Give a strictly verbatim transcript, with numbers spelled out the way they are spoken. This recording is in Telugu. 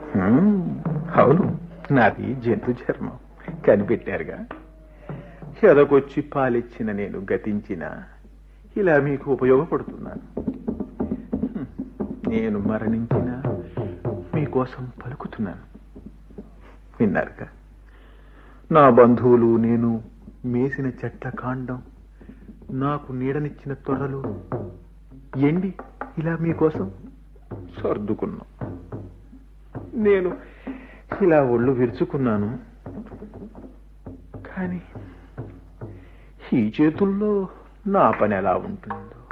అవును, నాది జంతు చర్మం. కనిపెట్టారుగా. ఎదకొచ్చి పాలిచ్చిన నేను గతించిన ఇలా మీకు ఉపయోగపడుతున్నాను. నేను మరణించిన మీకోసం పలుకుతున్నాను. విన్నారుగా, నా బంధువులు నేను మేసిన చెట్ల కాండం, నాకు నీడనిచ్చిన తొర్రలు ఎండి ఇలా మీకోసం సర్దుకున్నాం. నేను ఇలా ఒళ్ళు విరుచుకున్నాను. కానీ ఈ చేతుల్లో నా పని ఎలా ఉంటుందో.